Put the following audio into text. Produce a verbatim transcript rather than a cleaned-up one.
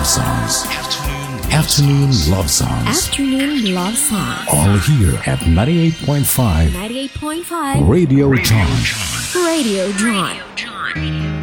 love songs. Afternoon love songs. Afternoon love songs. All here at ninety-eight point five. ninety-eight point five. Radio John. Radio John.